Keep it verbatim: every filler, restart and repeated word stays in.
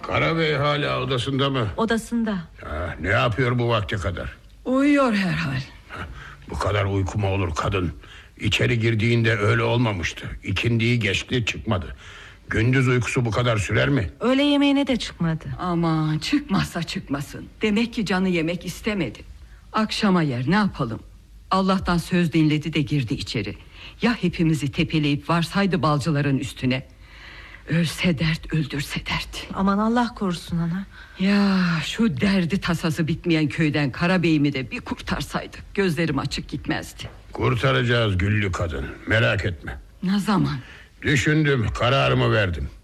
Karabey hala odasında mı? Odasında. Ha, ne yapıyor bu vakte kadar? Uyuyor herhal. Ha, bu kadar uyku mu olur kadın? İçeri girdiğinde öyle olmamıştı. İkindiyi geçti, çıkmadı. Gündüz uykusu bu kadar sürer mi? Öğle yemeğine de çıkmadı. Aman çıkmazsa çıkmasın. Demek ki canı yemek istemedi. Akşama yer, ne yapalım? Allah'tan söz dinledi de girdi içeri. Ya hepimizi tepeleyip varsaydı balcıların üstüne? Ölse dert, öldürse dert. Aman Allah korusun ana. Ya şu derdi tasası bitmeyen köyden Karabey'imi de bir kurtarsaydık gözlerim açık gitmezdi. Kurtaracağız güllü kadın, merak etme. Ne zaman? Düşündüm, kararımı verdim.